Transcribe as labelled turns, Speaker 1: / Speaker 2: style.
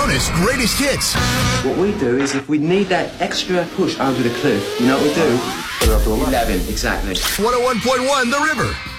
Speaker 1: bonus greatest hits.
Speaker 2: What we do is if we need that extra push over the cliff, you know what we do? 11, exactly.
Speaker 1: 101.1 The River.